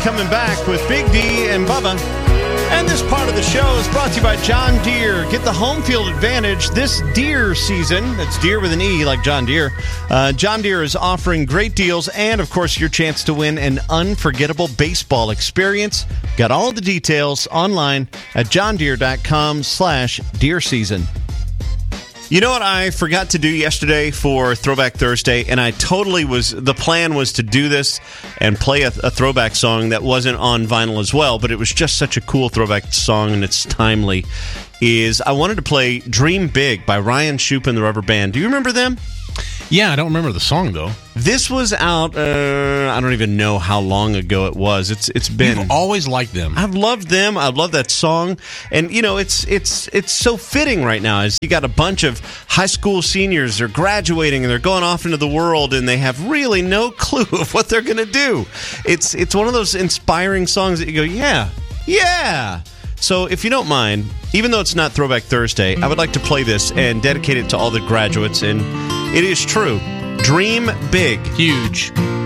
coming back with Big D and Bubba. And this part of the show is brought to you by John Deere. Get the home field advantage this deer season. That's deer with an E, like John Deere. John Deere is offering great deals and, of course, your chance to win an unforgettable baseball experience. Got all the details online at johndeere.com/deer season. You know what I forgot to do yesterday for Throwback Thursday, and the plan was to do this and play a throwback song that wasn't on vinyl as well, but it was just such a cool throwback song and it's timely, is I wanted to play Dream Big by Ryan Shoup and the Rubber Band. Do you remember them? Yeah, I don't remember the song, though. This was out, I don't even know how long ago it was. It's been... You've always liked them. I've loved them. I love that song. And, you know, it's so fitting right now. As you got a bunch of high school seniors, they're graduating and they're going off into the world and they have really no clue of what they're going to do. It's one of those inspiring songs that you go, yeah. So if you don't mind, even though it's not Throwback Thursday, I would like to play this and dedicate it to all the graduates. And it is true. Dream big. Huge.